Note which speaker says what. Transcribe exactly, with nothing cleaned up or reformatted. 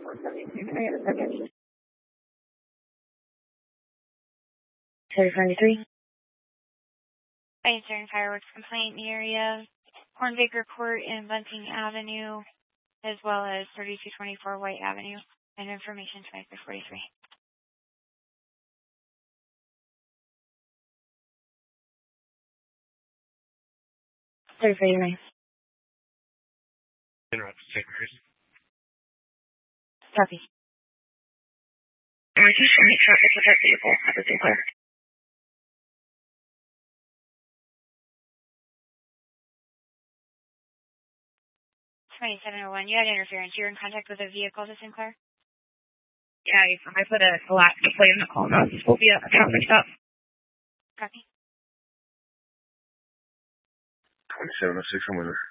Speaker 1: thirty-three.
Speaker 2: I answered fireworks complaint in the area, Hornbaker Court and Bunting Avenue, as well as thirty-two twenty-four White Avenue, and information twenty-three forty-three.
Speaker 1: thirty-three eighty-nine.
Speaker 3: Interrupt, Secretary.
Speaker 1: Copy. Emergency make traffic with that vehicle at the Sinclair.
Speaker 2: twenty-seven oh one, you had interference. You're in contact with a vehicle to Sinclair?
Speaker 1: Yeah, I put a collapse display in the call notes. This will be a traffic stop.
Speaker 2: Copy.
Speaker 3: twenty-seven oh six, I'm with her.